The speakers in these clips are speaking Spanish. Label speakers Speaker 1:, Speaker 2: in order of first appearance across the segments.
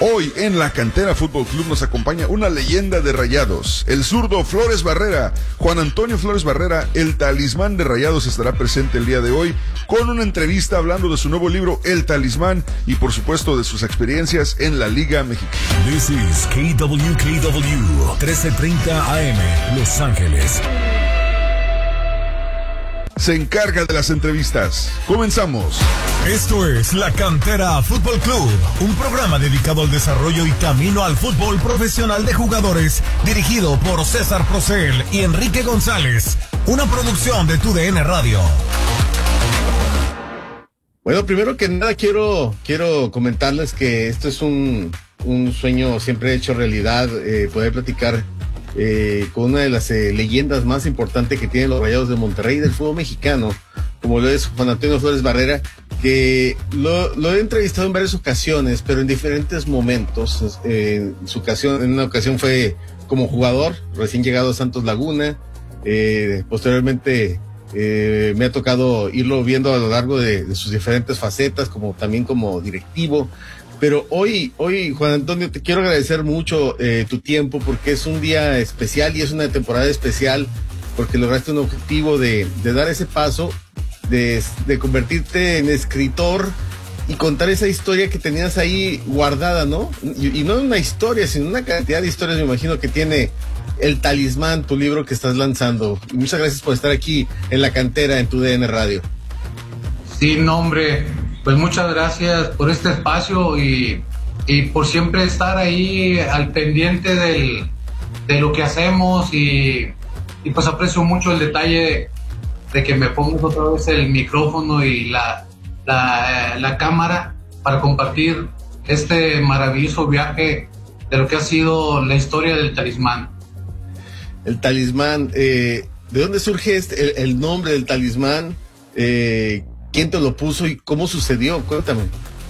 Speaker 1: Hoy en la Cantera Fútbol Club nos acompaña una leyenda de Rayados, el zurdo Flores Barrera. Juan Antonio Flores Barrera, el talismán de Rayados, estará presente el día de hoy con una entrevista hablando de su nuevo libro El Talismán y por supuesto de sus experiencias en la Liga Mexicana.
Speaker 2: This is KWKW 1330 AM Los Ángeles.
Speaker 1: Se encarga de las entrevistas. Comenzamos.
Speaker 2: Esto es La Cantera Fútbol Club, un programa dedicado al desarrollo y camino al fútbol profesional de jugadores, dirigido por César Procel y Enrique González, una producción de TUDN Radio.
Speaker 3: Bueno, primero que nada quiero comentarles que esto es un sueño siempre hecho realidad, poder platicar con una de las leyendas más importantes que tienen los Rayados de Monterrey del fútbol mexicano, como lo es Juan Antonio Flores Barrera, que lo he entrevistado en varias ocasiones, pero en diferentes momentos. En una ocasión fue como jugador, recién llegado a Santos Laguna. Posteriormente me ha tocado irlo viendo a lo largo de sus diferentes facetas, también como directivo. Pero hoy, Juan Antonio, te quiero agradecer mucho tu tiempo, porque es un día especial y es una temporada especial, porque lograste un objetivo de dar ese paso, de convertirte en escritor y contar esa historia que tenías ahí guardada, ¿no? Y no una historia, sino una cantidad de historias, me imagino, que tiene El Talismán, tu libro que estás lanzando. Y muchas gracias por estar aquí en La Cantera, en TUDN Radio.
Speaker 4: Sí, no, hombre, pues muchas gracias por este espacio y por siempre estar ahí al pendiente de lo que hacemos y pues aprecio mucho el detalle de que me pongas otra vez el micrófono y la cámara para compartir este maravilloso viaje de lo que ha sido la historia del Talismán.
Speaker 3: El Talismán, ¿de dónde surge el nombre del Talismán? ¿Quién te lo puso y cómo sucedió? Cuéntame.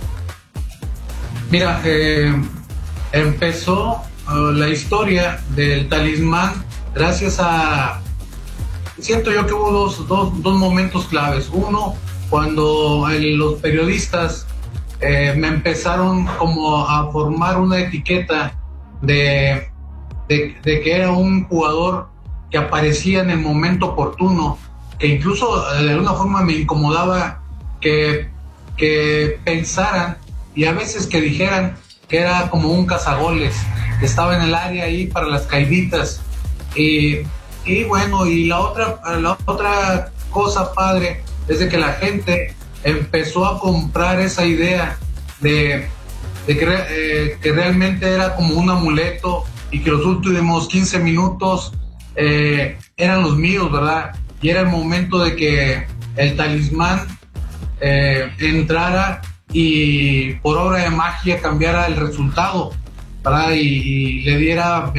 Speaker 4: Mira, empezó la historia del Talismán gracias a... Siento yo que hubo dos momentos claves. Uno, cuando los periodistas me empezaron como a formar una etiqueta de que era un jugador que aparecía en el momento oportuno, que incluso de alguna forma me incomodaba que pensaran y a veces que dijeran que era como un cazagoles, que estaba en el área ahí para las caiditas. Y bueno, y la otra cosa padre es de que la gente empezó a comprar esa idea de que realmente era como un amuleto y que los últimos 15 minutos eran los míos, ¿verdad? Y era el momento de que el Talismán entrara y por obra de magia cambiara el resultado, ¿verdad? Y le diera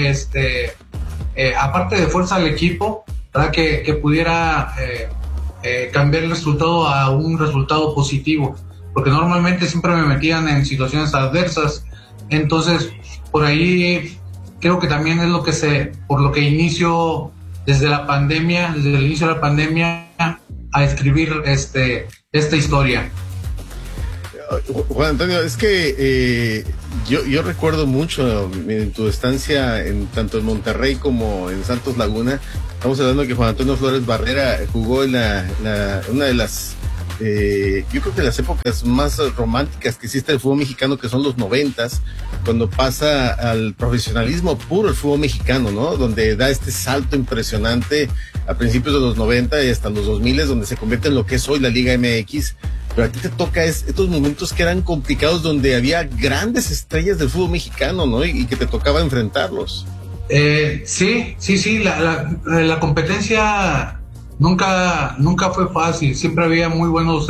Speaker 4: aparte de fuerza al equipo, ¿verdad? Que pudiera cambiar el resultado a un resultado positivo, porque normalmente siempre me metían en situaciones adversas. Entonces por ahí creo que también es por lo que inicio desde el inicio de la pandemia a escribir esta historia.
Speaker 3: Juan Antonio, es que yo recuerdo mucho en tu estancia tanto en Monterrey como en Santos Laguna. Estamos hablando de que Juan Antonio Flores Barrera jugó en una de las yo creo que las épocas más románticas que existe el fútbol mexicano, que son los 90s, cuando pasa al profesionalismo puro el fútbol mexicano, ¿no? Donde da este salto impresionante a principios de los 90 y hasta los 2000, donde se convierte en lo que es hoy la Liga MX. Pero a ti te toca estos momentos que eran complicados, donde había grandes estrellas del fútbol mexicano, ¿no? Y que te tocaba enfrentarlos.
Speaker 4: Sí, la competencia nunca fue fácil, siempre había muy buenos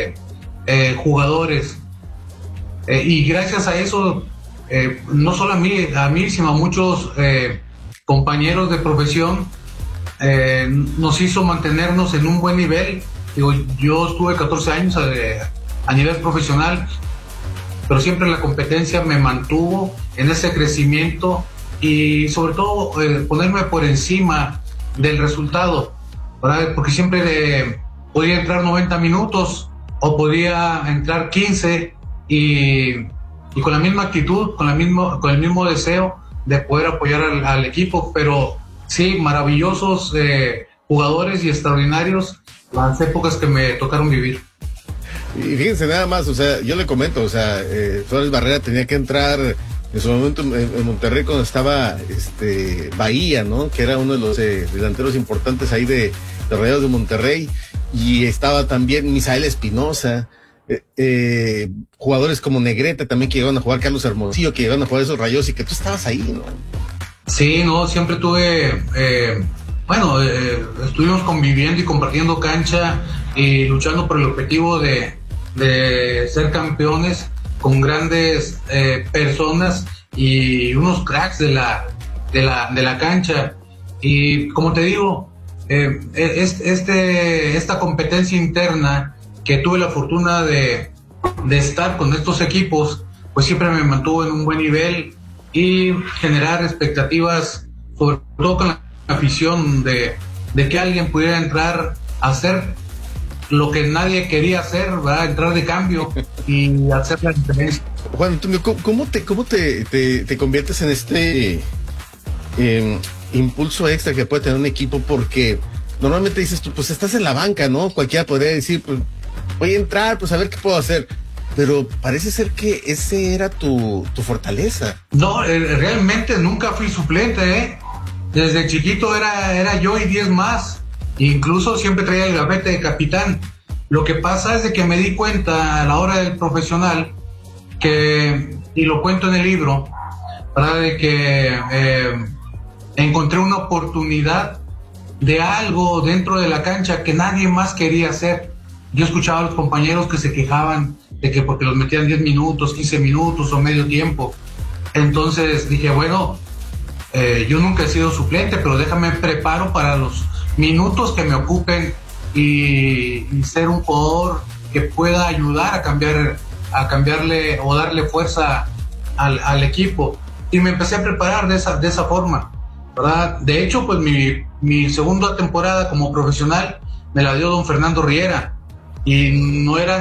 Speaker 4: jugadores, y gracias a eso, no solo a mí, sino a muchos compañeros de profesión, nos hizo mantenernos en un buen nivel. Digo, yo estuve 14 años a nivel profesional, pero siempre la competencia me mantuvo en ese crecimiento y sobre todo ponerme por encima del resultado, ¿verdad? Porque siempre podía entrar 90 minutos o podía entrar 15 y y con la misma actitud, con el mismo deseo de poder apoyar al equipo. Pero sí, maravillosos jugadores y extraordinarios las épocas que me tocaron vivir.
Speaker 3: Y fíjense nada más, o sea, yo le comento, o sea, Flores Barrera tenía que entrar en su momento en Monterrey cuando estaba Bahía, ¿no? Que era uno de los delanteros importantes ahí de Rayados de Monterrey, y estaba también Misael Espinosa, jugadores como Negrete también que llegaron a jugar, Carlos Hermosillo, que llegaron a jugar esos Rayos, y que tú estabas ahí, ¿no?
Speaker 4: Sí, no, siempre tuve, estuvimos conviviendo y compartiendo cancha y luchando por el objetivo de ser campeones con grandes personas y unos cracks de la cancha. Y como te digo, esta competencia interna que tuve la fortuna de estar con estos equipos, pues siempre me mantuvo en un buen nivel y generar expectativas, sobre todo con la afición de que alguien pudiera entrar a hacer lo que nadie quería hacer, ¿verdad? Entrar de cambio y hacer la diferencia.
Speaker 3: Juan Antonio, ¿cómo te conviertes en este impulso extra que puede tener un equipo? Porque normalmente dices tú, pues estás en la banca, ¿no? Cualquiera podría decir, pues voy a entrar, pues a ver qué puedo hacer. Pero parece ser que ese era tu fortaleza.
Speaker 4: No, realmente nunca fui suplente, ¿eh? Desde chiquito era yo y 10 más. Incluso siempre traía el gafete de capitán. Lo que pasa es de que me di cuenta a la hora del profesional y lo cuento en el libro, ¿verdad? De que encontré una oportunidad de algo dentro de la cancha que nadie más quería hacer. Yo escuchaba a los compañeros que se quejaban de que porque los metían 10 minutos, 15 minutos o medio tiempo. Entonces dije, bueno, yo nunca he sido suplente, pero déjame preparo para los minutos que me ocupen y ser un jugador que pueda ayudar a cambiarle o darle fuerza al equipo. Y me empecé a preparar de esa forma, ¿verdad? De hecho, pues mi segunda temporada como profesional me la dio don Fernando Riera, y no era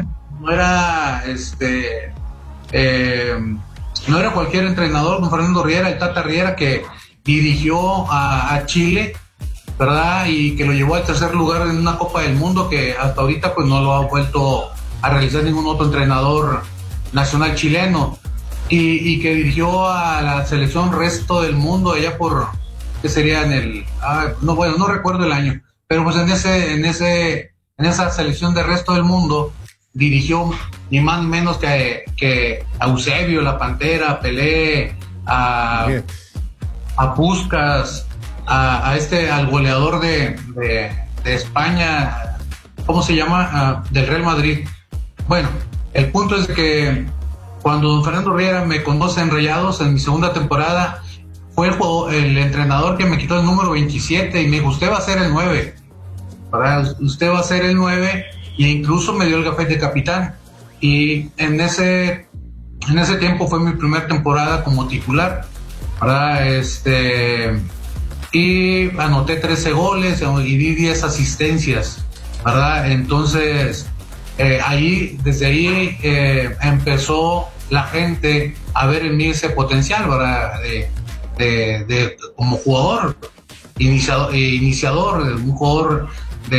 Speaker 4: cualquier entrenador. Don Fernando Riera, el Tata Riera, que dirigió a Chile, ¿verdad? Y que lo llevó al tercer lugar en una Copa del Mundo que hasta ahorita pues no lo ha vuelto a realizar ningún otro entrenador nacional chileno, y que dirigió a la selección resto del mundo allá por, ¿qué sería? No recuerdo el año, pero pues en esa selección de resto del mundo dirigió ni más ni menos que a Eusebio, la Pantera, a Pelé, a Puskás, al goleador de España, ¿cómo se llama? Del Real Madrid. Bueno, el punto es que cuando don Fernando Riera me conoce en Rayados en mi segunda temporada, fue el entrenador que me quitó el número 27 y me dijo, usted va a ser el 9, ¿verdad? Usted va a ser el 9, e incluso me dio el gafete de capitán. Y en ese tiempo fue mi primera temporada como titular, ¿verdad? Y anoté 13 goles y di 10 asistencias, ¿verdad? Entonces, desde ahí empezó la gente a ver en mí ese potencial, ¿verdad? De como jugador, iniciador, un jugador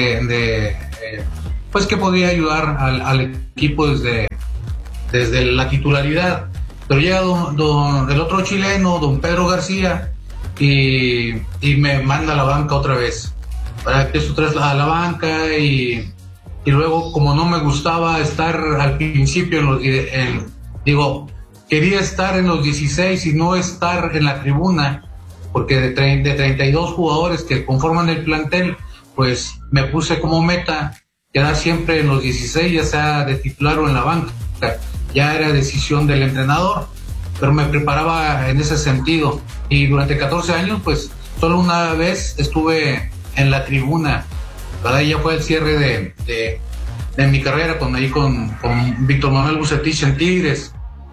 Speaker 4: pues que podía ayudar al equipo desde la titularidad. Pero llega el otro chileno, don Pedro García, y me manda a la banca otra vez. Empiezo otra vez a la banca y luego, como no me gustaba estar al principio quería estar en los 16 y no estar en la tribuna, porque de 32 jugadores que conforman el plantel, pues me puse como meta quedar siempre en los 16, ya sea de titular o en la banca. Ya era decisión del entrenador, pero me preparaba en ese sentido. Y durante 14 años, pues solo una vez estuve en la tribuna, ¿verdad? Ya fue el cierre de mi carrera con Víctor Manuel Bucetich en Tigres.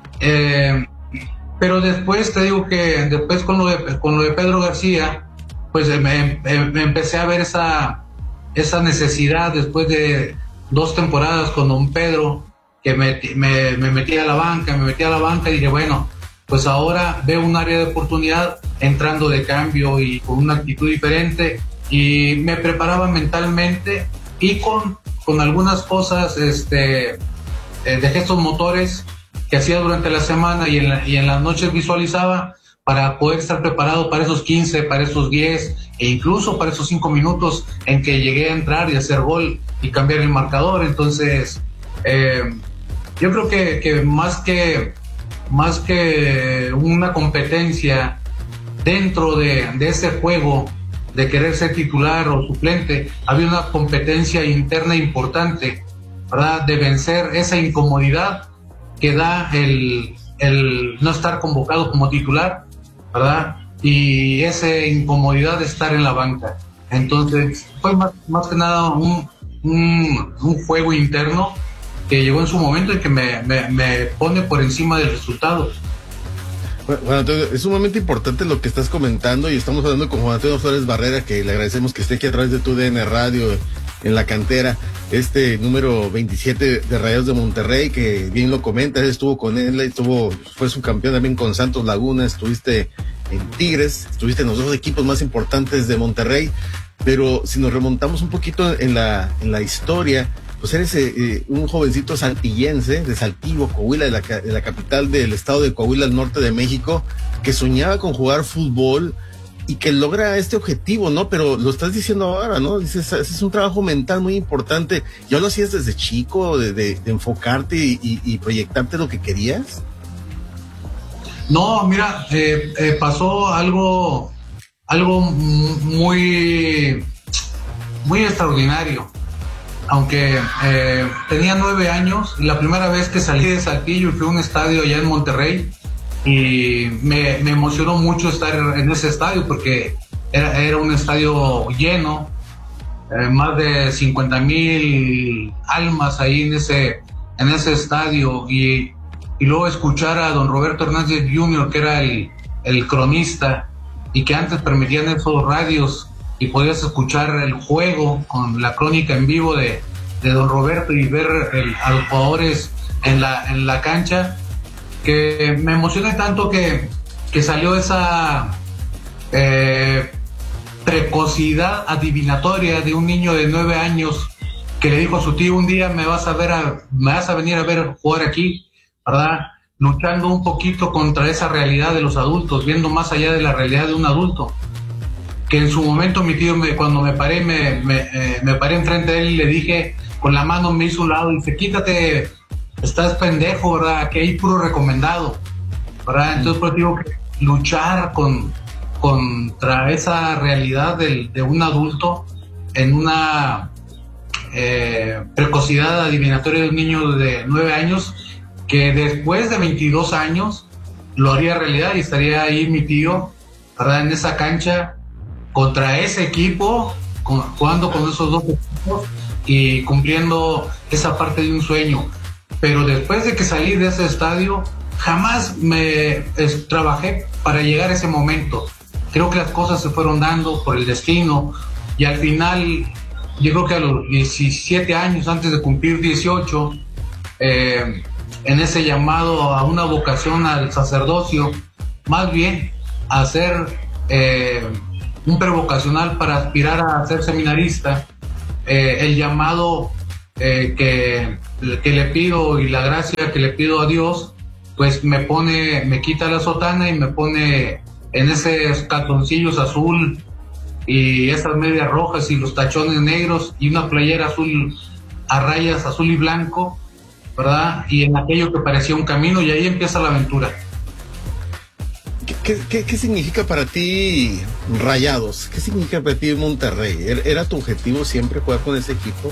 Speaker 4: Pero después te digo que después con lo de Pedro García, pues me empecé a ver esa necesidad después de 2 temporadas con don Pedro, que me metí a la banca y dije, bueno, pues ahora veo un área de oportunidad entrando de cambio y con una actitud diferente, y me preparaba mentalmente y con algunas cosas de gestos motores que hacía durante la semana y en las noches visualizaba para poder estar preparado para esos 15, para esos 10 e incluso para esos 5 minutos en que llegué a entrar y hacer gol y cambiar el marcador. Entonces, yo creo que más que una competencia dentro de ese juego de querer ser titular o suplente, había una competencia interna importante, ¿verdad? De vencer esa incomodidad que da el no estar convocado como titular, ¿verdad? Y esa incomodidad de estar en la banca. Entonces, fue más que nada un juego interno que llegó en su momento y que me pone por encima del resultado.
Speaker 3: Bueno, entonces es sumamente importante lo que estás comentando, y estamos hablando con Juan Antonio Flores Barrera, que le agradecemos que esté aquí a través de TUDN Radio en la cantera, número 27 de Rayados de Monterrey, que bien lo comenta, estuvo con él, fue subcampeón también con Santos Laguna, estuviste en Tigres, estuviste en los dos equipos más importantes de Monterrey, pero si nos remontamos un poquito en la historia, pues eres un jovencito saltillense de Saltillo, Coahuila, de la capital del estado de Coahuila, al norte de México, que soñaba con jugar fútbol y que logra este objetivo, ¿no? Pero lo estás diciendo ahora, ¿no? Dices, ese es un trabajo mental muy importante. ¿Ya lo hacías desde chico, de enfocarte y proyectarte lo que querías?
Speaker 4: No, mira, pasó algo muy extraordinario. Aunque tenía 9 años, y la primera vez que salí de Saltillo fui a un estadio allá en Monterrey, y me emocionó mucho estar en ese estadio porque era un estadio lleno, más de 50,000 almas ahí en ese estadio, y luego escuchar a don Roberto Hernández Jr., que era el cronista, y que antes permitían esos radios y podías escuchar el juego con la crónica en vivo de don Roberto y ver a los jugadores en la cancha, que me emocioné tanto que salió esa precocidad adivinatoria de un niño de 9 años que le dijo a su tío: un día me vas a venir a ver jugar aquí, ¿verdad? Luchando un poquito contra esa realidad de los adultos, viendo más allá de la realidad de un adulto. Que en su momento mi tío, cuando me paré enfrente de él y le dije, con la mano me hizo un lado y dice: quítate, estás pendejo, ¿verdad? Que hay puro recomendado, ¿verdad? Entonces, pues digo que luchar contra esa realidad de un adulto en una precocidad adivinatoria de un niño de 9 años, que después de 22 años lo haría realidad y estaría ahí mi tío, ¿verdad? En esa cancha contra ese equipo, jugando con esos dos equipos y cumpliendo esa parte de un sueño. Pero después de que salí de ese estadio, jamás trabajé para llegar a ese momento. Creo que las cosas se fueron dando por el destino, y al final, yo creo que a los 17 años, antes de cumplir 18, en ese llamado a una vocación al sacerdocio, más bien a hacer un prevocacional para aspirar a ser seminarista, el llamado que le pido y la gracia que le pido a Dios, pues me quita la sotana y me pone en esos calzoncillos azul y esas medias rojas y los tachones negros y una playera azul a rayas azul y blanco, ¿verdad? Y en aquello que parecía un camino, y ahí empieza la aventura.
Speaker 3: ¿Qué significa para ti Rayados? ¿Qué significa para ti Monterrey? ¿Era tu objetivo siempre jugar con ese equipo?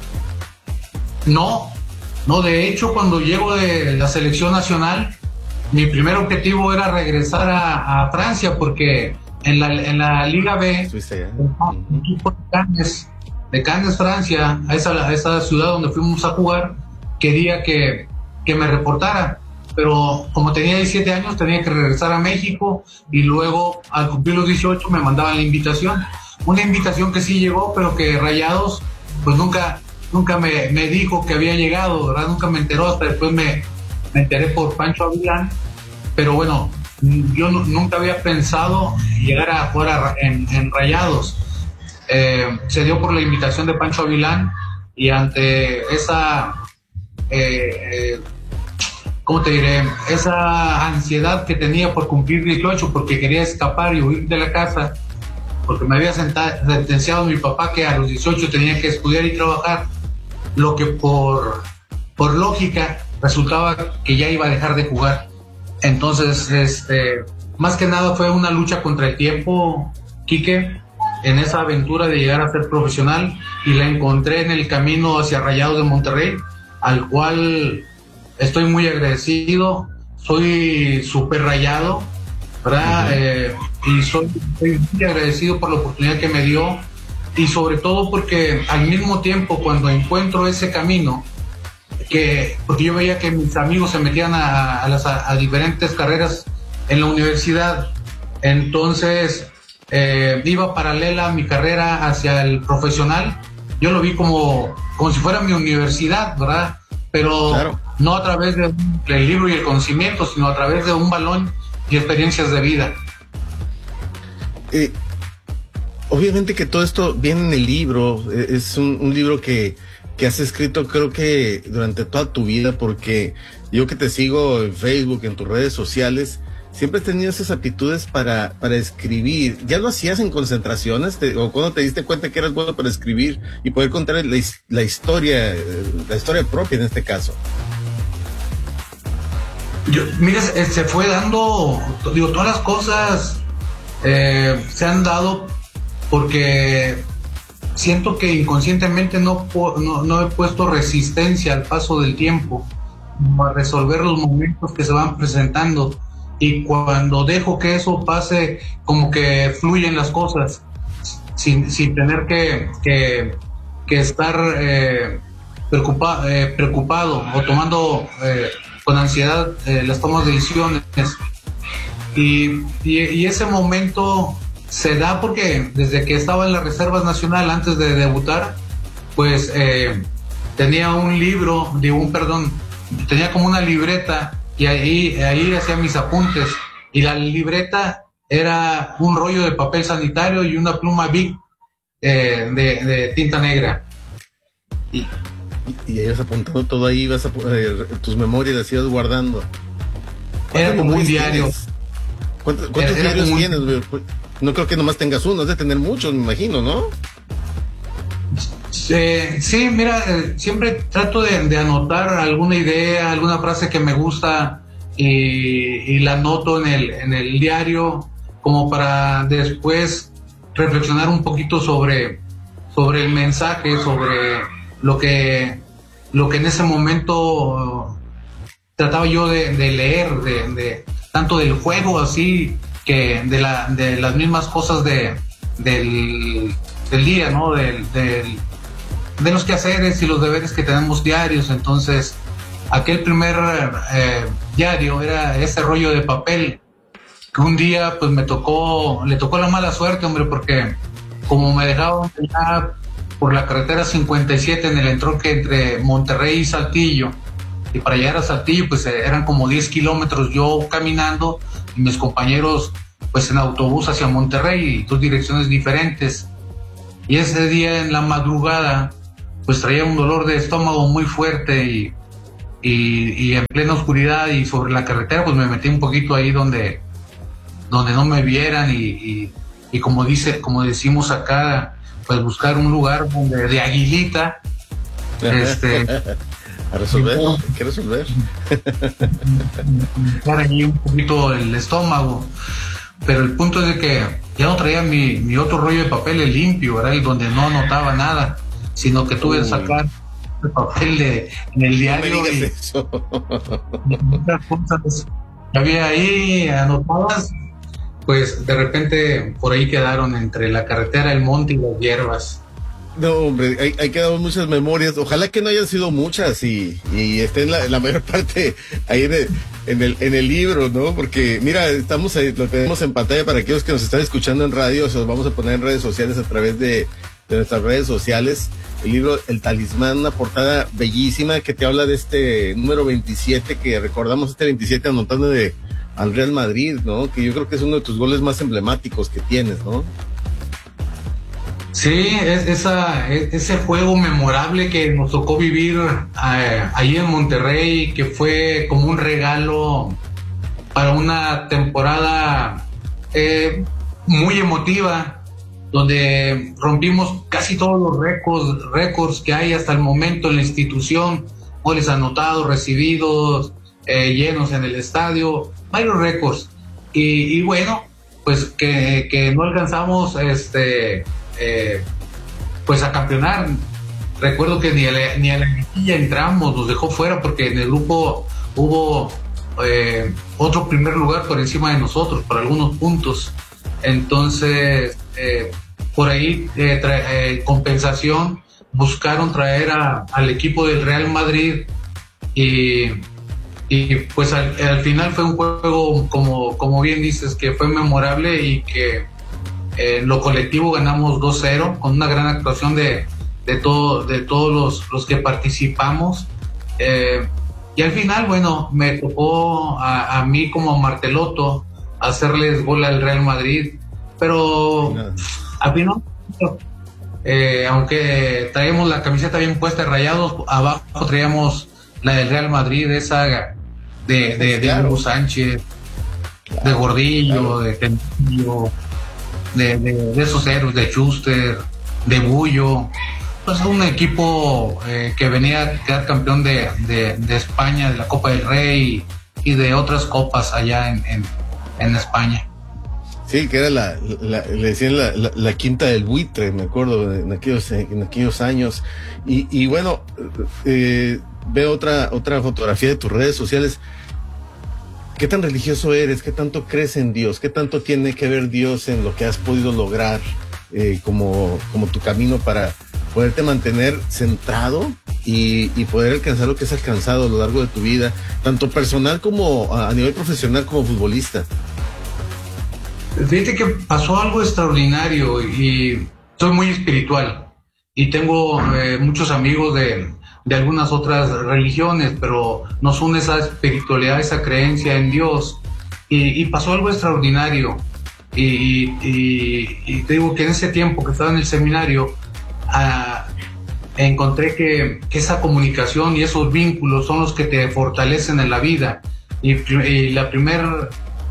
Speaker 4: No, de hecho, cuando llego de la selección nacional, mi primer objetivo era regresar a Francia, porque en la Liga B, el equipo de Cannes, Francia, a esa ciudad donde fuimos a jugar, quería que me reportara. Pero como tenía 17 años, tenía que regresar a México, y luego, al cumplir los 18, me mandaban la invitación. Una invitación que sí llegó, pero que Rayados, pues nunca nunca me dijo que había llegado, ¿verdad? Nunca me enteró, hasta después me enteré por Pancho Avilán, pero bueno, yo nunca había pensado llegar a jugar en Rayados. Se dio por la invitación de Pancho Avilán, y ante esa ¿cómo te diré? Esa ansiedad que tenía por cumplir 18, porque quería escapar y huir de la casa, porque me había sentenciado mi papá que a los 18 tenía que estudiar y trabajar, lo que por lógica resultaba que ya iba a dejar de jugar. Entonces, más que nada fue una lucha contra el tiempo, Quique, en esa aventura de llegar a ser profesional, y la encontré en el camino hacia Rayados de Monterrey, al cual estoy muy agradecido. Soy súper rayado, ¿verdad? Y soy muy agradecido por la oportunidad que me dio, y sobre todo porque al mismo tiempo, cuando encuentro ese camino, porque yo veía que mis amigos se metían a diferentes carreras en la universidad, entonces iba paralela a mi carrera hacia el profesional. Yo lo vi como si fuera mi universidad, ¿verdad? Pero claro, no a través del libro y el conocimiento, sino a través de un balón y experiencias de vida.
Speaker 3: Obviamente que todo esto viene en el libro, es un libro que has escrito, creo que durante toda tu vida, porque yo que te sigo en Facebook, en tus redes sociales, siempre has tenido esas aptitudes para escribir. ¿Ya lo hacías en concentraciones? ¿O cuando te diste cuenta que eras bueno para escribir y poder contar la historia propia en este caso?
Speaker 4: Mira, se fue dando, todas las cosas se han dado porque siento que inconscientemente no he puesto resistencia al paso del tiempo, a resolver los momentos que se van presentando, y cuando dejo que eso pase, como que fluyen las cosas sin tener que estar preocupado o tomando con ansiedad las tomas de decisiones. Y ese momento se da porque desde que estaba en las reservas nacional, antes de debutar, pues tenía tenía como una libreta, y ahí hacía mis apuntes, y la libreta era un rollo de papel sanitario y una pluma Bic de tinta negra.
Speaker 3: Y ibas apuntando todo ahí, tus memorias las ibas guardando.
Speaker 4: Era como un diario.
Speaker 3: ¿Cuántos diarios tienes? No creo que nomás tengas uno, has de tener muchos, me imagino, ¿no?
Speaker 4: Sí, mira, siempre trato de anotar alguna idea, alguna frase que me gusta, y la anoto en el diario, como para después reflexionar un poquito sobre el mensaje, sobre lo que en ese momento trataba yo de leer, de tanto del juego así que de las mismas cosas del día, ¿no? De los quehaceres y los deberes que tenemos diarios. Entonces, aquel primer diario era ese rollo de papel que un día pues le tocó la mala suerte, hombre, porque como me dejaban ya por la carretera 57 en el entronque entre Monterrey y Saltillo, y para llegar a Saltillo pues eran como 10 kilómetros yo caminando, y mis compañeros pues en autobús hacia Monterrey, y 2 direcciones diferentes. Y ese día en la madrugada pues traía un dolor de estómago muy fuerte, y en plena oscuridad y sobre la carretera pues me metí un poquito ahí donde no me vieran, y como decimos acá, pues buscar un lugar de aguilita,
Speaker 3: a resolver, ¿qué resolver?
Speaker 4: Para allí un poquito el estómago, pero el punto es de que ya no traía mi otro rollo de papel, el limpio, ¿verdad? El donde no anotaba nada, sino que tuve que sacar el papel en el diario,
Speaker 3: no me digas
Speaker 4: y
Speaker 3: eso.
Speaker 4: muchas cosas que había ahí anotadas, pues de repente por ahí quedaron entre la carretera, el monte y las hierbas.
Speaker 3: No, hombre, hay quedado muchas memorias. Ojalá que no hayan sido muchas y estén la mayor parte ahí en el libro, ¿no? Porque, mira, estamos ahí, lo tenemos en pantalla para aquellos que nos están escuchando en radio. Se los vamos a poner en redes sociales a través de de nuestras redes sociales el libro El Talismán, una portada bellísima que te habla de este número 27, que recordamos este 27 anotando al Real Madrid, ¿no? Que yo creo que es uno de tus goles más emblemáticos que tienes, ¿no?
Speaker 4: Sí, ese juego memorable que nos tocó vivir ahí en Monterrey, que fue como un regalo para una temporada muy emotiva, donde rompimos casi todos los récords que hay hasta el momento en la institución, goles anotados, recibidos, llenos en el estadio, varios récords. Y bueno, pues que no alcanzamos pues a campeonar. Recuerdo que ni a la liguilla entramos, nos dejó fuera porque en el grupo hubo otro primer lugar por encima de nosotros por algunos puntos. Entonces por ahí compensación buscaron traer al equipo del Real Madrid y pues al final fue un juego, como bien dices, que fue memorable y que en lo colectivo ganamos 2-0 con una gran actuación de todos los que participamos, y al final, bueno, me tocó a mí como Marteloto hacerles gol al Real Madrid, pero al final, aunque traíamos la camiseta bien puesta de Rayados, abajo traíamos la del Real Madrid, esa de Hugo Sánchez, de Gordillo, de Tenillo, de esos héroes, de Schuster, de Bullo. Pues un equipo que venía a quedar campeón de España, de la Copa del Rey y de otras copas allá en España.
Speaker 3: Sí, que era le decían la quinta del buitre, me acuerdo, en aquellos años. Y bueno, veo otra fotografía de tus redes sociales. ¿Qué tan religioso eres? ¿Qué tanto crees en Dios? ¿Qué tanto tiene que ver Dios en lo que has podido lograr como tu camino para poderte mantener centrado y poder alcanzar lo que has alcanzado a lo largo de tu vida, tanto personal como a nivel profesional como futbolista?
Speaker 4: Fíjate que pasó algo extraordinario y soy muy espiritual y tengo muchos amigos de algunas otras religiones, pero nos une esa espiritualidad, esa creencia en Dios, y pasó algo extraordinario y te digo que en ese tiempo que estaba en el seminario encontré que esa comunicación y esos vínculos son los que te fortalecen en la vida, y la primera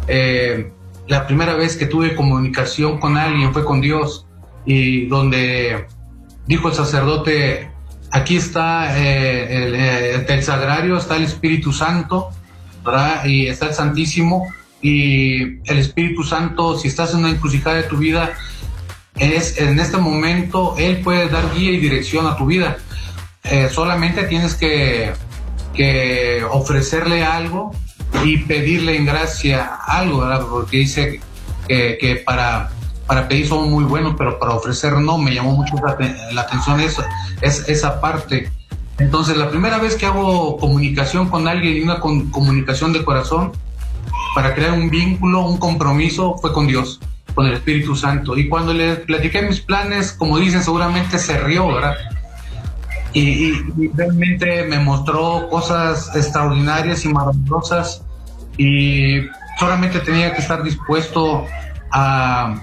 Speaker 4: vez que tuve comunicación con alguien fue con Dios, y donde dijo el sacerdote: aquí está el sagrario, está el Espíritu Santo, ¿verdad? Y está el Santísimo, y el Espíritu Santo, si estás en una encrucijada de tu vida, en este momento Él puede dar guía y dirección a tu vida. Solamente tienes que ofrecerle algo y pedirle en gracia algo, ¿verdad? Porque dice que para pedir somos muy buenos, pero para ofrecer no. Me llamó mucho la atención esa parte. Entonces, la primera vez que hago comunicación con alguien, y una comunicación de corazón, para crear un vínculo, un compromiso, fue con Dios, con el Espíritu Santo. Y cuando le platiqué mis planes, como dicen, seguramente se rió, ¿verdad? Y realmente me mostró cosas extraordinarias y maravillosas, y solamente tenía que estar dispuesto a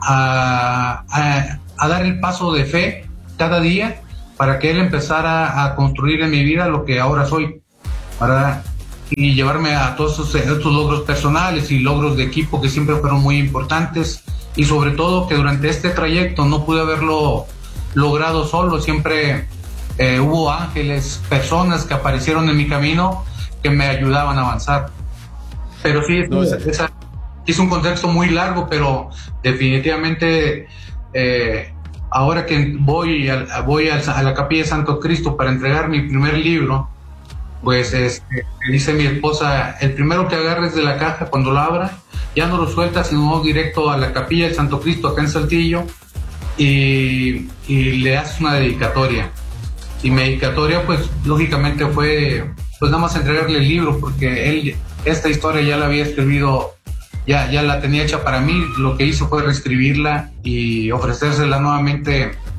Speaker 4: dar el paso de fe cada día para que Él empezara a construir en mi vida lo que ahora soy, ¿verdad? Y llevarme a todos estos logros personales y logros de equipo que siempre fueron muy importantes, y sobre todo que durante este trayecto no pude haberlo logrado solo. Siempre hubo ángeles, personas que aparecieron en mi camino que me ayudaban a avanzar. Pero sí, es un contexto muy largo, pero definitivamente ahora que voy a la Capilla de Santo Cristo para entregar mi primer libro, pues dice mi esposa: el primero que agarres de la caja, cuando lo abra, ya no lo sueltas, sino directo a la Capilla de Santo Cristo acá en Saltillo, y le haces una dedicatoria. Y mi dedicatoria, pues lógicamente fue pues nada más entregarle el libro, porque él esta historia ya la había escrito, ya la tenía hecha para mí. Lo que hizo fue reescribirla y ofrecérsela nuevamente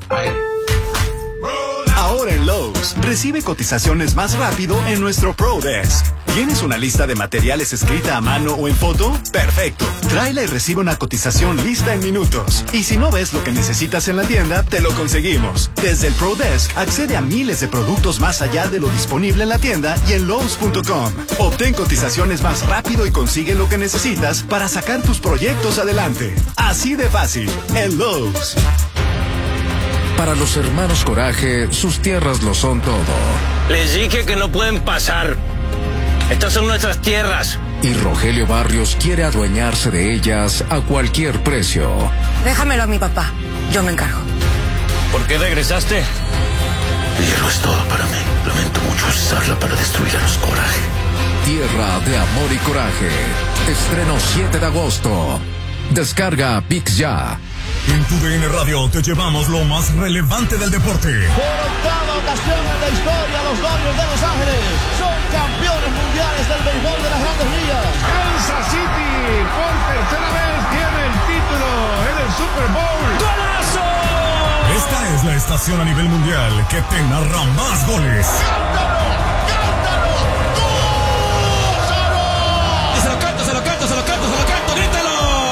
Speaker 4: a él.
Speaker 5: Ahora en Lowe's, recibe cotizaciones más rápido en nuestro Pro Desk. ¿Tienes una lista de materiales escrita a mano o en foto? ¡Perfecto! Tráela y recibe una cotización lista en minutos. Y si no ves lo que necesitas en la tienda, te lo conseguimos. Desde el Pro Desk, accede a miles de productos más allá de lo disponible en la tienda y en Lowe's.com. Obtén cotizaciones más rápido y consigue lo que necesitas para sacar tus proyectos adelante. Así de fácil, en Lowe's.
Speaker 6: Para los hermanos Coraje, sus tierras lo son todo.
Speaker 7: Les dije que no pueden pasar. Estas son nuestras tierras.
Speaker 6: Y Rogelio Barrios quiere adueñarse de ellas a cualquier precio.
Speaker 8: Déjamelo a mi papá. Yo me encargo.
Speaker 7: ¿Por qué regresaste?
Speaker 9: El hierro es todo para mí. Lamento mucho usarla para destruir a los Coraje.
Speaker 6: Tierra de Amor y Coraje. Estreno 7 de agosto. Descarga ViX ya.
Speaker 2: En TUDN Radio te llevamos lo más relevante del deporte.
Speaker 10: Por octava ocasión en la historia, los Dodgers de Los Ángeles son campeones mundiales del béisbol de las Grandes Ligas.
Speaker 11: Kansas City por tercera vez tiene el título en el Super Bowl.
Speaker 2: ¡Golazo! Esta es la estación a nivel mundial que te narra más goles.
Speaker 10: ¡Cántalo! ¡Cántalo! ¡Gózalo!
Speaker 2: Y se lo canto, se lo canto, se lo canto, se lo canto, grítalo.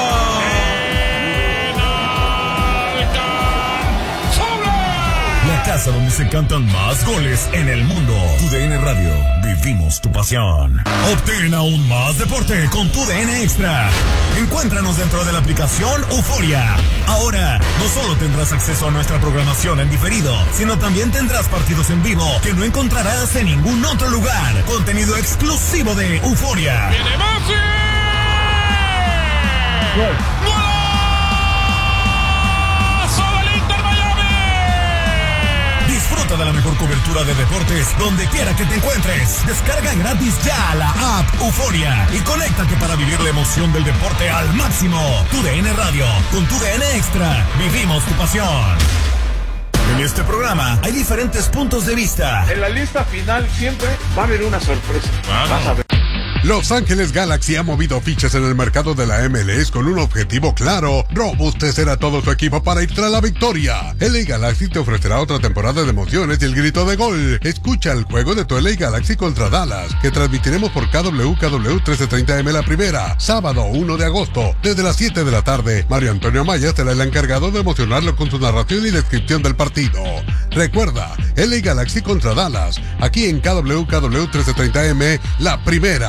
Speaker 2: La casa donde se cantan más goles en el mundo. TUDN Radio, vivimos tu pasión. Obtén aún más deporte con TUDN Extra. Encuéntranos dentro de la aplicación Euforia. Ahora, no solo tendrás acceso a nuestra programación en diferido, sino también tendrás partidos en vivo que no encontrarás en ningún otro lugar. Contenido exclusivo de Euforia.
Speaker 11: ¡Viene Messi! ¡Gol!
Speaker 2: Disfruta de la mejor cobertura de deportes donde quiera que te encuentres. Descarga gratis ya la app Euforia y conéctate para vivir la emoción del deporte al máximo. TUDN Radio, con TUDN Extra, vivimos tu pasión. En este programa hay diferentes puntos de vista.
Speaker 11: En la lista final siempre va a haber una sorpresa. Vas a ver.
Speaker 12: Los Ángeles Galaxy ha movido fichas en el mercado de la MLS con un objetivo claro: robustecer a todo su equipo para ir tras la victoria. LA Galaxy te ofrecerá otra temporada de emociones y el grito de gol. Escucha el juego de tu LA Galaxy contra Dallas, que transmitiremos por KW 1330M la primera, sábado 1 de agosto, desde las 7 de la tarde. Mario Antonio Amaya será el encargado de emocionarlo con su narración y descripción del partido. Recuerda, LA Galaxy contra Dallas, aquí en KW 1330M la primera.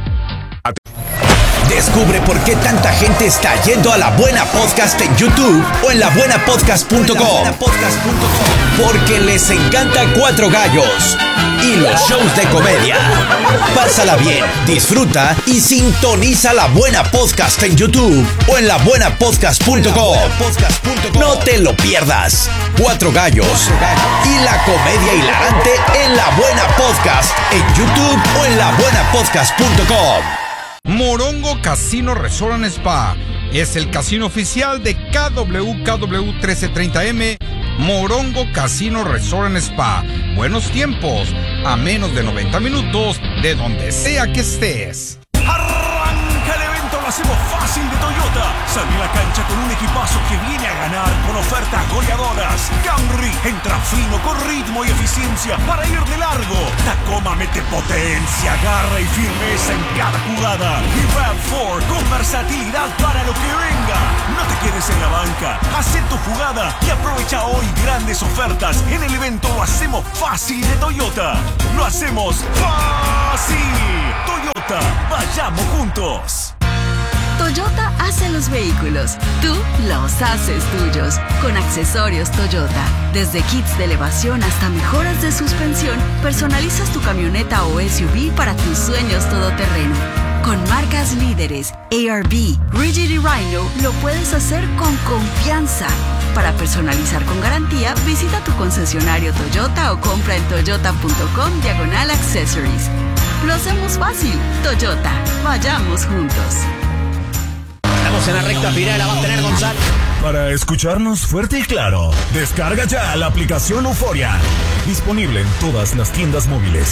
Speaker 13: Descubre por qué tanta gente está yendo a La Buena Podcast en YouTube o en labuenapodcast.com. Porque les encanta Cuatro Gallos y los shows de comedia. Pásala bien, disfruta y sintoniza La Buena Podcast en YouTube o en labuenapodcast.com. No te lo pierdas. Cuatro Gallos y la comedia hilarante en La Buena Podcast en YouTube o en labuenapodcast.com.
Speaker 14: Morongo Casino Resort and Spa es el casino oficial de KWKW 1330M. Morongo Casino Resort and Spa. Buenos tiempos a menos de 90 minutos de donde sea que estés.
Speaker 15: Arranca el evento, lo hacemos fácil de Toyota. Sale a la cancha con un equipazo que viene a ganar con ofertas goleadoras. Camry entra fino con ritmo y eficiencia para ir de largo. Tacoma mete potencia, garra y firmeza en cada jugada. Y RAV4 con versatilidad para lo que venga. No te quedes en la banca, haz tu jugada y aprovecha hoy grandes ofertas en el evento. Lo hacemos fácil de Toyota. Lo hacemos fácil. Toyota, vayamos juntos.
Speaker 16: Toyota hace los vehículos, tú los haces tuyos. Con accesorios Toyota, desde kits de elevación hasta mejoras de suspensión, personalizas tu camioneta o SUV para tus sueños todoterreno. Con marcas líderes, ARB, Rigid y Rhino, lo puedes hacer con confianza. Para personalizar con garantía, visita tu concesionario Toyota o compra en toyota.com/accessories. Lo hacemos fácil. Toyota, vayamos juntos.
Speaker 13: Estamos en la recta final, la va a tener Gonzalo.
Speaker 2: Para escucharnos fuerte y claro, descarga ya la aplicación Euforia. Disponible en todas las tiendas móviles.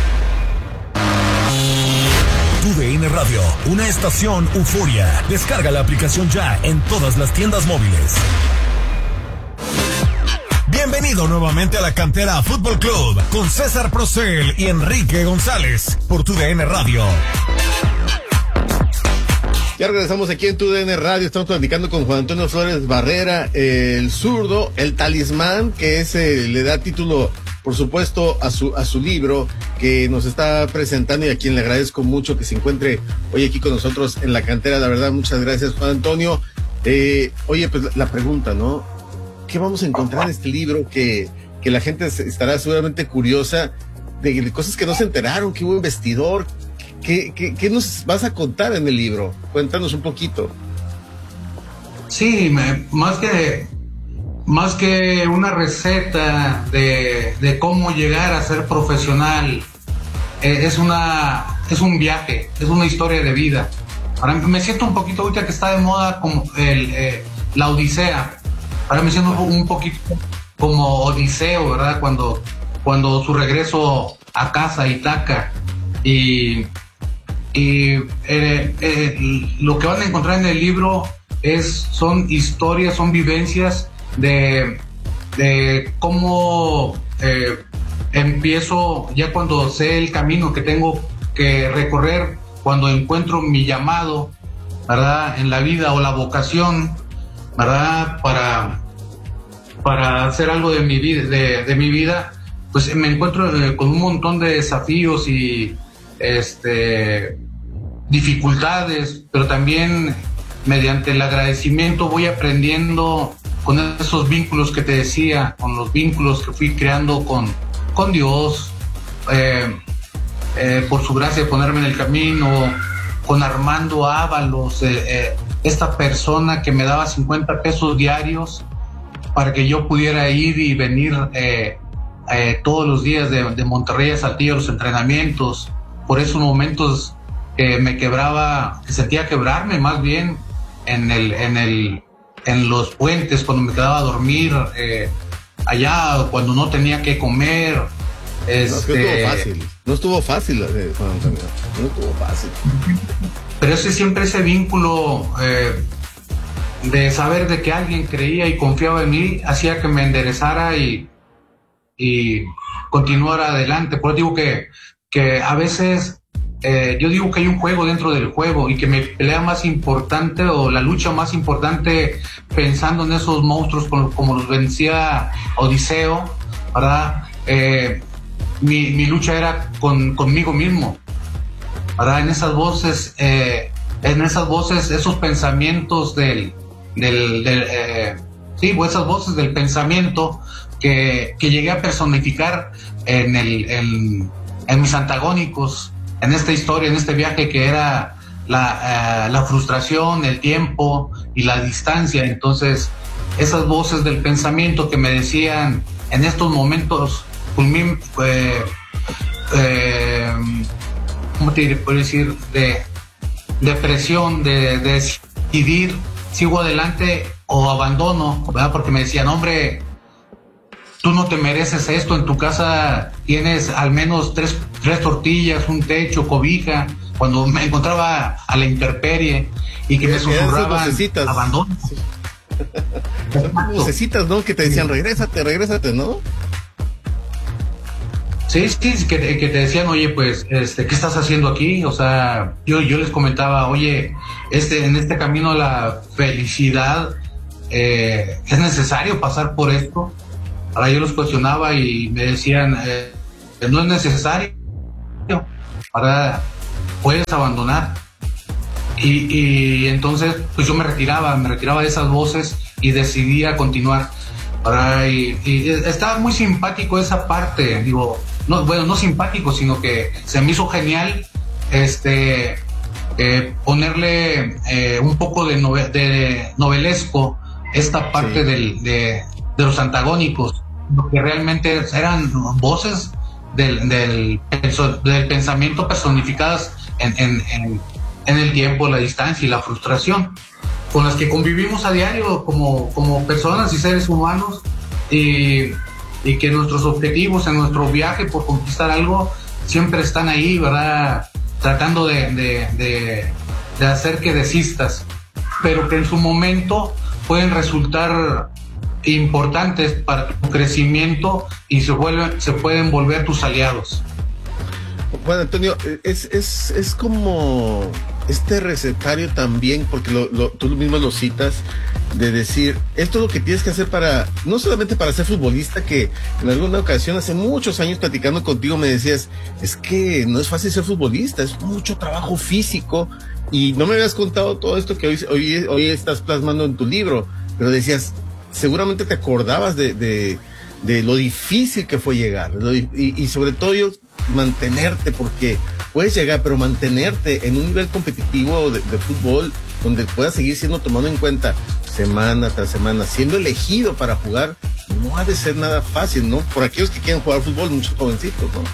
Speaker 2: TUDN Radio, una estación Euforia. Descarga la aplicación ya en todas las tiendas móviles. Bienvenido nuevamente a la Cantera Fútbol Club con César Procel y Enrique González por TUDN Radio.
Speaker 3: Ya regresamos aquí en TUDN Radio. Estamos platicando con Juan Antonio Flores Barrera, el zurdo, el talismán, que es le da título, por supuesto, a su libro que nos está presentando y a quien le agradezco mucho que se encuentre hoy aquí con nosotros en la cantera. La verdad, muchas gracias, Juan Antonio. Oye, pues la pregunta, ¿no? ¿Qué vamos a encontrar en este libro que la gente estará seguramente curiosa de cosas que no se enteraron, que hubo un vestidor? ¿Qué nos vas a contar en el libro? Cuéntanos un poquito.
Speaker 4: Sí, más que una receta de cómo llegar a ser profesional, es un viaje, es una historia de vida. Ahora me siento un poquito, ahorita que está de moda, como la Odisea. Ahora me siento un poquito como Odiseo, ¿verdad? Cuando su regreso a casa, a Ítaca. Y lo que van a encontrar en el libro son historias, son vivencias de cómo empiezo, ya cuando sé el camino que tengo que recorrer, cuando encuentro mi llamado, ¿verdad?, en la vida, o la vocación, ¿verdad?, para hacer algo de mi vida, pues me encuentro con un montón de desafíos y dificultades, pero también mediante el agradecimiento voy aprendiendo con esos vínculos que te decía, con los vínculos que fui creando con Dios, por su gracia de ponerme en el camino, con Armando Ábalos, esta persona que me daba 50 pesos diarios para que yo pudiera ir y venir todos los días de Monterrey a Saltillo a los entrenamientos. Por esos momentos me quebraba, que sentía quebrarme más bien en los puentes, cuando me quedaba a dormir allá, cuando no tenía que comer.
Speaker 3: No estuvo fácil, Juan Antonio. No estuvo fácil.
Speaker 4: Pero siempre ese vínculo de saber de que alguien creía y confiaba en mí, hacía que me enderezara y continuara adelante. Por eso digo que a veces yo digo que hay un juego dentro del juego y que mi pelea más importante, o la lucha más importante, pensando en esos monstruos como los vencía Odiseo, ¿verdad? Mi lucha era conmigo mismo, ¿verdad? En esas voces, esos pensamientos esas voces del pensamiento que llegué a personificar en mis antagónicos, en esta historia, en este viaje que era la frustración, el tiempo y la distancia. Entonces, esas voces del pensamiento que me decían en estos momentos, ¿cómo te puedo decir? De presión, de decidir, sigo adelante o abandono, ¿verdad? Porque me decían, hombre, tú no te mereces esto, en tu casa tienes al menos tres tortillas, un techo, cobija. Cuando me encontraba a la intemperie y que me susurraban, abandono.
Speaker 3: Son vocecitas, ¿no? Que te decían, regrésate, ¿no?
Speaker 4: Sí, que te decían, oye, pues, ¿qué estás haciendo aquí? O sea, yo les comentaba, oye, en este camino a la felicidad, ¿es necesario pasar por esto? Ahora yo los cuestionaba y me decían, no es necesario, ahora puedes abandonar. Y entonces, pues yo me retiraba de esas voces y decidí a continuar. Ahora, y estaba muy simpático esa parte, digo, no simpático, sino que se me hizo genial ponerle un poco de novelesco esta parte de los antagónicos, que realmente eran voces del pensamiento personificadas en el tiempo, la distancia y la frustración, con las que convivimos a diario como personas y seres humanos, y que nuestros objetivos en nuestro viaje por conquistar algo siempre están ahí, ¿verdad? Tratando de hacer que desistas, pero que en su momento pueden resultar importantes para tu crecimiento y se pueden volver tus aliados.
Speaker 3: Bueno, Antonio, es como este recetario también, porque tú mismo lo citas, de decir, esto es lo que tienes que hacer no solamente para ser futbolista, que en alguna ocasión, hace muchos años platicando contigo, me decías, es que no es fácil ser futbolista, es mucho trabajo físico, y no me habías contado todo esto que hoy estás plasmando en tu libro, pero decías, seguramente te acordabas de lo difícil que fue llegar, y sobre todo mantenerte, porque puedes llegar, pero mantenerte en un nivel competitivo de fútbol donde puedas seguir siendo tomado en cuenta semana tras semana, siendo elegido para jugar, no ha de ser nada fácil, ¿no? Por aquellos que quieren jugar fútbol, muchos jovencitos, ¿no?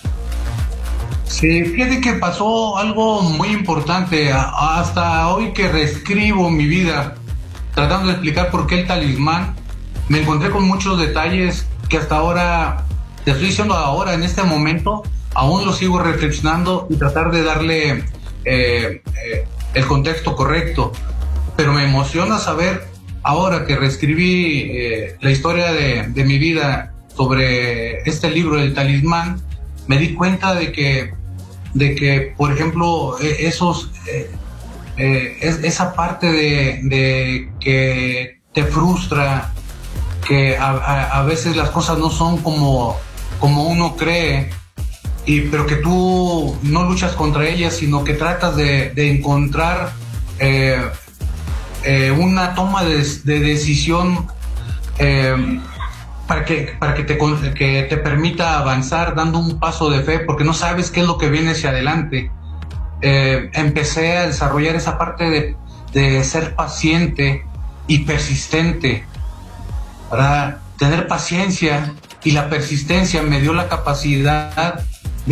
Speaker 4: Sí, fíjate que pasó algo muy importante. Hasta hoy que reescribo mi vida, tratando de explicar por qué el talismán, me encontré con muchos detalles que hasta ahora, te estoy diciendo ahora, en este momento, aún lo sigo reflexionando y tratar de darle el contexto correcto. Pero me emociona saber, ahora que reescribí la historia de mi vida sobre este libro del talismán, me di cuenta de que por ejemplo, esa parte de que te frustra, que a veces las cosas no son como uno cree, pero que tú no luchas contra ellas, sino que tratas de encontrar una toma de decisión para que te permita avanzar dando un paso de fe, porque no sabes qué es lo que viene hacia adelante. Empecé a desarrollar esa parte de ser paciente y persistente, para tener paciencia, y la persistencia me dio la capacidad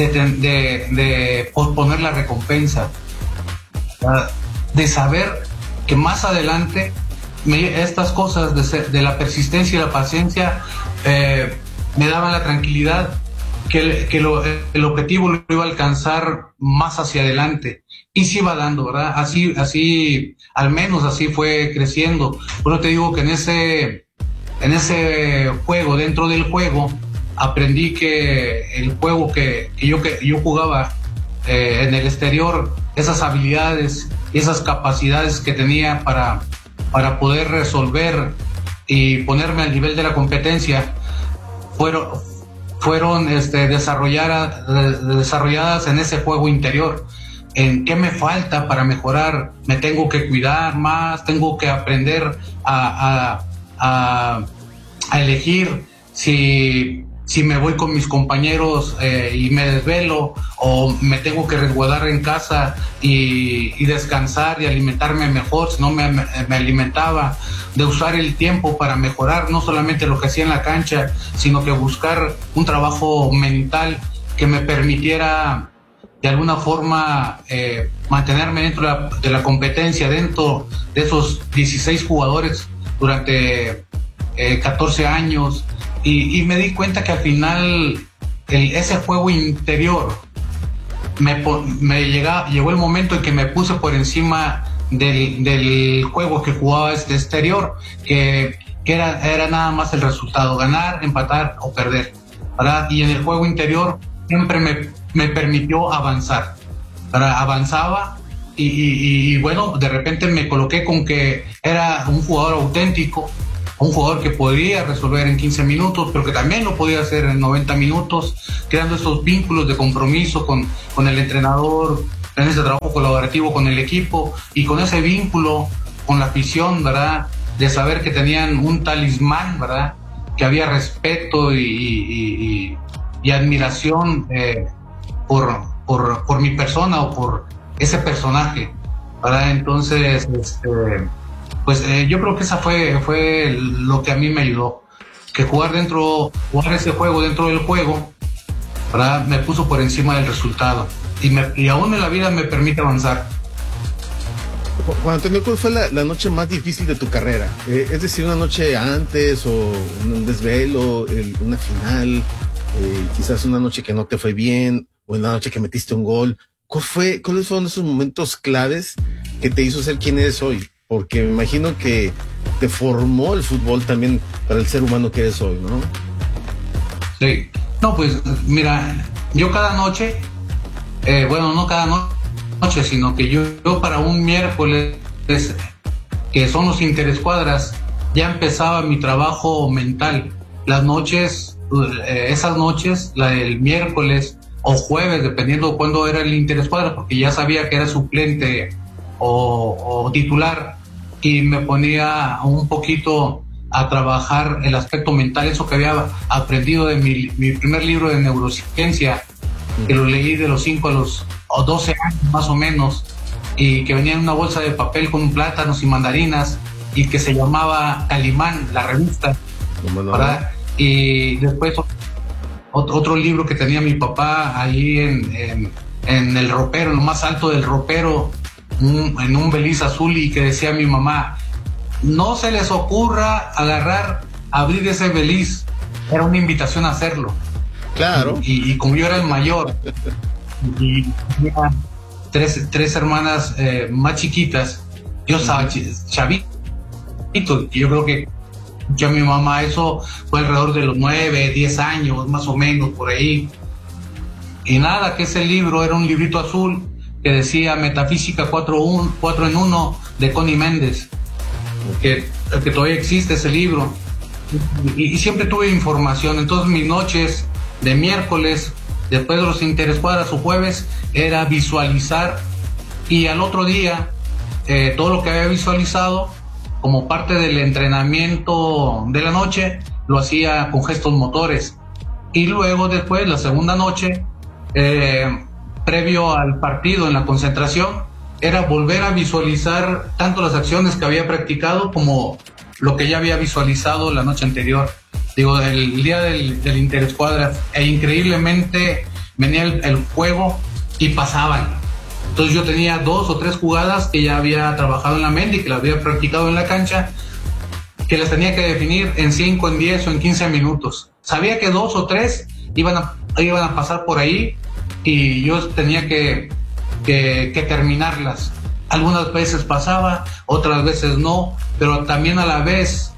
Speaker 4: de posponer la recompensa, de saber que más adelante estas cosas de la persistencia y la paciencia me daban la tranquilidad que el objetivo lo iba a alcanzar más hacia adelante, y se iba dando, ¿verdad? Así, al menos así fue creciendo. Bueno, te digo que en ese juego, dentro del juego, aprendí que el juego que yo jugaba en el exterior, esas habilidades y esas capacidades que tenía para poder resolver y ponerme al nivel de la competencia, fueron desarrolladas en ese juego interior. ¿En qué me falta para mejorar? Me tengo que cuidar más, tengo que aprender a elegir si me voy con mis compañeros y me desvelo, o me tengo que resguardar en casa y descansar y alimentarme mejor, si no me alimentaba, de usar el tiempo para mejorar no solamente lo que hacía en la cancha, sino que buscar un trabajo mental que me permitiera de alguna forma mantenerme dentro de la competencia, dentro de esos 16 jugadores durante 14 años, y me di cuenta que al final ese juego interior llegó el momento en que me puse por encima del juego que jugaba exterior, que era nada más el resultado, ganar, empatar o perder, ¿verdad? Y en el juego interior siempre me permitió avanzar, ¿verdad? Avanzaba y bueno, de repente me coloqué con que era un jugador auténtico, un jugador que podía resolver en 15 minutos, pero que también lo podía hacer en 90 minutos, creando esos vínculos de compromiso con el entrenador, en ese trabajo colaborativo con el equipo, y con ese vínculo con la afición, ¿verdad? De saber que tenían un talismán, ¿verdad? Que había respeto y admiración por mi persona o por ese personaje, ¿verdad? Entonces, yo creo que esa fue lo que a mí me ayudó, que jugar ese juego dentro del juego, ¿verdad? Me puso por encima del resultado, y aún en la vida me permite avanzar.
Speaker 3: Juan Antonio, ¿cuál fue la noche más difícil de tu carrera? Es decir, una noche antes, o un desvelo, una final, quizás una noche que no te fue bien, o en la noche que metiste un gol. ¿Cuáles fueron esos momentos claves que te hizo ser quien eres hoy? Porque me imagino que te formó el fútbol también para el ser humano que eres hoy, ¿no?
Speaker 4: Sí. No, pues mira, yo cada noche, bueno, no cada noche, sino que yo para un miércoles, que son los interescuadras, ya empezaba mi trabajo mental. Las noches, esas noches, la del miércoles o jueves, dependiendo de cuándo era el interescuadra, porque ya sabía que era suplente o titular, y me ponía un poquito a trabajar el aspecto mental, eso que había aprendido de mi primer libro de neurociencia, que lo leí de los 5 a los 12 años más o menos, y que venía en una bolsa de papel con plátanos y mandarinas, y que se llamaba Calimán, la revista, ¿verdad? Y después otro libro que tenía mi papá ahí en el ropero, en lo más alto del ropero, en un beliz azul, y que decía mi mamá: no se les ocurra abrir ese beliz. Era una invitación a hacerlo.
Speaker 3: Claro.
Speaker 4: Y como yo era el mayor y tenía tres hermanas más chiquitas, yo estaba chavito, y yo creo que yo a mi mamá eso fue alrededor de los 9, 10 años, más o menos, por ahí. Y nada, que ese libro era un librito azul que decía Metafísica 4 en 1 de Connie Méndez, que todavía existe ese libro. Y siempre tuve información. Entonces mis noches de miércoles, después de los interescuadras o jueves, era visualizar, y al otro día todo lo que había visualizado como parte del entrenamiento de la noche lo hacía con gestos motores. Y luego después, la segunda noche, previo al partido, en la concentración, era volver a visualizar tanto las acciones que había practicado como lo que ya había visualizado la noche anterior. Digo, el día del interescuadra, increíblemente venía el juego y pasaban. Entonces yo tenía 2 o 3 jugadas que ya había trabajado en la mente y que las había practicado en la cancha, que las tenía que definir en 5, en 10 o en 15 minutos. Sabía que 2 o 3 iban a pasar por ahí, y yo tenía que terminarlas. Algunas veces pasaba, otras veces no, pero también a la vez,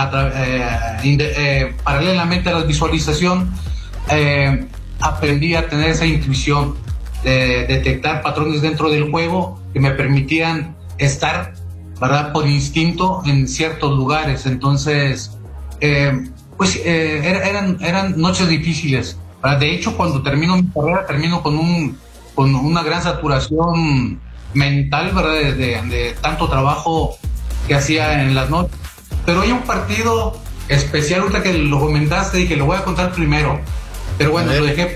Speaker 4: paralelamente a la visualización, aprendí a tener esa intuición de detectar patrones dentro del juego que me permitían estar, ¿verdad?, por instinto en ciertos lugares. Entonces, eran noches difíciles, ¿verdad? De hecho, cuando termino mi carrera, termino con una gran saturación mental, ¿verdad?, de tanto trabajo que hacía en las noches. Pero hay un partido especial, ahorita que lo comentaste, y que lo voy a contar primero, pero bueno, lo dejé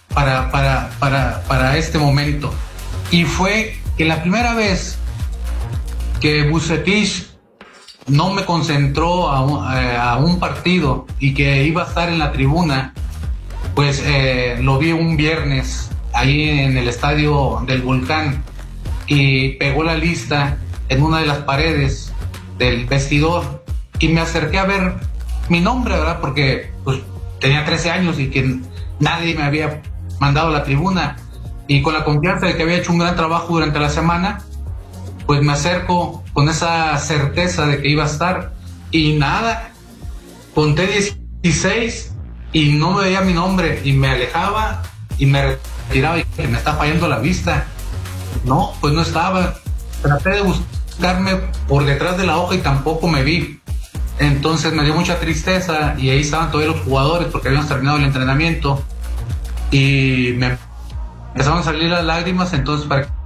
Speaker 4: para este momento. Y fue que la primera vez que Vucetich no me concentró a un partido y que iba a estar en la tribuna, pues lo vi un viernes ahí en el estadio del Volcán, y pegó la lista en una de las paredes del vestidor, y me acerqué a ver mi nombre, ¿verdad?, porque pues tenía 13 años y que nadie me había mandado a la tribuna, y con la confianza de que había hecho un gran trabajo durante la semana, pues me acerco con esa certeza de que iba a estar, y nada, conté 16 y no me veía mi nombre, y me alejaba y me retiraba, y que me está fallando la vista. No, pues no estaba. Traté de buscarme por detrás de la hoja y tampoco me vi. Entonces me dio mucha tristeza, y ahí estaban todavía los jugadores porque habíamos terminado el entrenamiento, y me empezaron a salir las lágrimas. Entonces, para